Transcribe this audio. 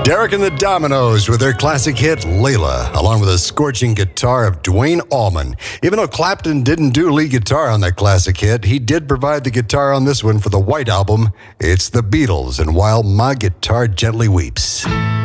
Derek and the Dominoes with their classic hit, Layla, along with a scorching guitar of Duane Allman. Even though Clapton didn't do lead guitar on that classic hit, he did provide the guitar on this one for the White Album. It's the Beatles and While My Guitar Gently Weeps.